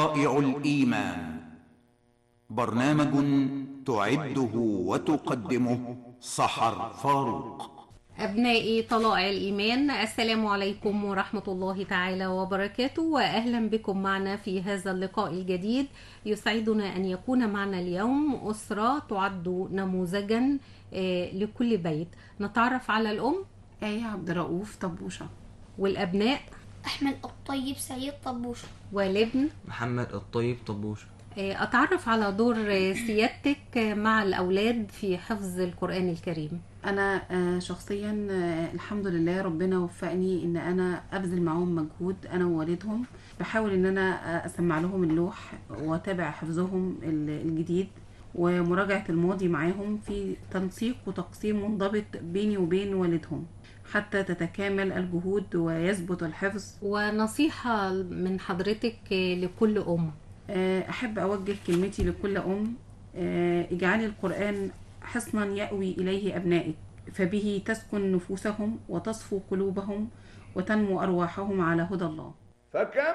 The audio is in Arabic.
شرائع الإيمان، برنامج تعده وتقدمه سحر فاروق. أبنائي طلائع الإيمان، السلام عليكم ورحمة الله تعالى وبركاته، وأهلا بكم معنا في هذا اللقاء الجديد. يسعدنا أن يكون معنا اليوم أسرة تعد نموذجا لكل بيت. نتعرف على الأم آية عبد الرؤوف طبوشة، والأبناء أحمد الطيب سعيد طبوشة، والابن محمد الطيب طبوشة. أتعرف على دور سيادتك مع الأولاد في حفظ القرآن الكريم. أنا شخصيا الحمد لله ربنا وفقني إن أنا أبذل معهم مجهود أنا ووالدهم. بحاول إن أنا أسمع لهم اللوح وأتابع حفظهم الجديد ومراجعة الماضي معاهم في تنسيق وتقسيم منضبط بيني وبين والدهم حتى تتكامل الجهود ويثبت الحفظ. ونصيحة من حضرتك لكل أم. أحب أوجه كلمتي لكل أم: اجعلي القرآن حصنا يأوي إليه أبنائك، فبه تسكن نفوسهم وتصفو قلوبهم وتنمو أرواحهم على هدى الله.